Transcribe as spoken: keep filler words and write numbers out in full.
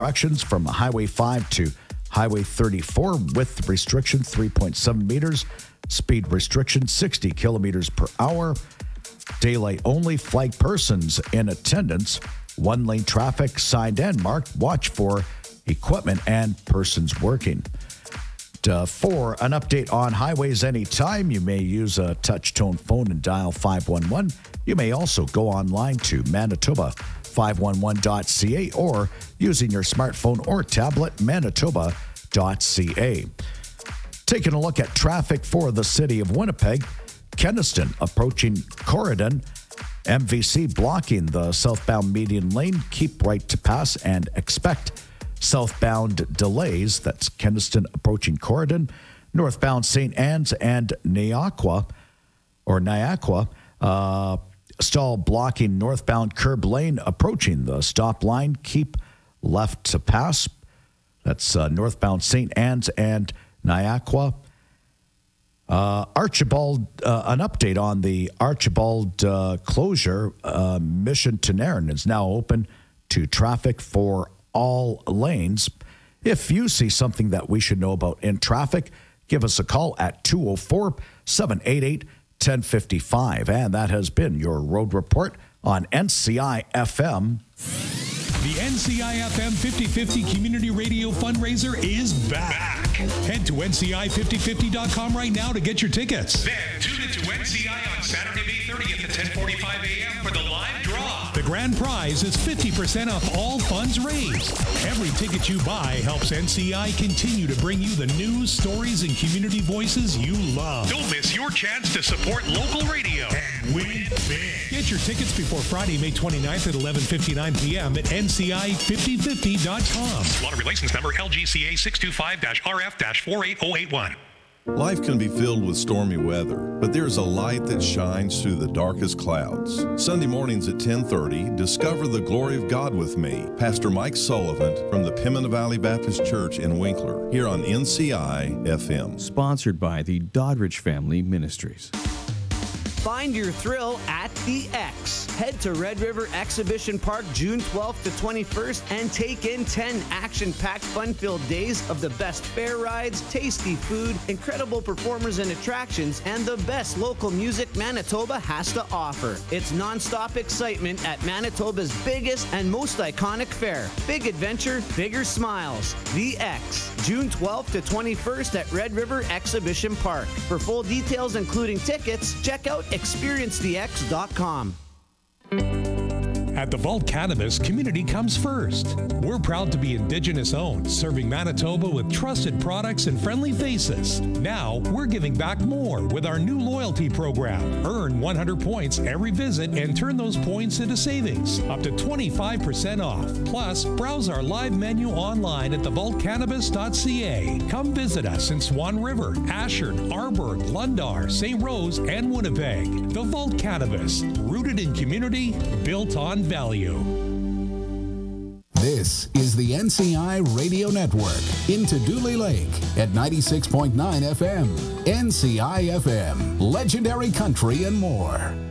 Directions from Highway five to Highway thirty-four with restriction three point seven meters. Speed restriction sixty kilometers per hour. Daylight only. Flag persons in attendance. One lane traffic signed and marked. Watch for equipment and persons working. Uh, for an update on highways anytime, you may use a touch-tone phone and dial five one one. You may also go online to Manitoba five one one dot c a or using your smartphone or tablet, manitoba dot c a. Taking a look at traffic for the city of Winnipeg, Keniston approaching Corridon, M V C blocking the southbound median lane. Keep right to pass and expect southbound delays. That's Keniston approaching Corridon. Northbound Saint Anne's and Niaqua, or Niaqua, uh, stall blocking northbound curb lane approaching the stop line. Keep left to pass. That's uh, northbound Saint Anne's and Niaqua. Uh, Archibald, uh, an update on the Archibald uh, closure. Uh, Mission to Nairn is now open to traffic for all lanes. If you see something that we should know about in traffic, give us a call at two oh four, seven eight eight, one oh five five. And that has been your road report on N C I F M. The N C I F M fifty fifty Community Radio Fundraiser is back. back. Head to N C I fifty fifty dot com right now to get your tickets. Then tune in to N C I on Saturday, May thirtieth at ten forty-five a.m. for the live draw. The grand prize is fifty percent off all funds raised. Every ticket you buy helps N C I continue to bring you the news, stories, and community voices you love. Don't miss your chance to support local radio and win big. Get your tickets before Friday, May twenty-ninth at eleven fifty-nine p.m. at N C I fifty fifty dot com. Lottery license number L G C A six two five R F four eight zero eight one. Life can be filled with stormy weather, but there's a light that shines through the darkest clouds. Sunday mornings at ten thirty, discover the glory of God with me, Pastor Mike Sullivan from the Pimina Valley Baptist Church in Winkler, here on N C I F M. Sponsored by the Doddridge Family Ministries. Find your thrill at the X. Head to Red River Exhibition Park June twelfth to twenty-first and take in ten action-packed, fun-filled days of the best fair rides, tasty food, incredible performers and attractions, and the best local music Manitoba has to offer. It's non-stop excitement at Manitoba's biggest and most iconic fair. Big adventure, bigger smiles. The X, June twelfth to twenty-first at Red River Exhibition Park. For full details, including tickets, check out experience the x dot com. At the Vault Cannabis, community comes first. We're proud to be Indigenous owned, serving Manitoba with trusted products and friendly faces. Now, we're giving back more with our new loyalty program. Earn one hundred points every visit and turn those points into savings, up to twenty-five percent off. Plus, browse our live menu online at the vault cannabis dot c a. Come visit us in Swan River, Ashern, Arborg, Lundar, Saint Rose, and Winnipeg. The Vault Cannabis, rooted in community, built on value. This is the N C I Radio Network into Dooley Lake at ninety-six point nine F M. N C I F M, legendary country and more.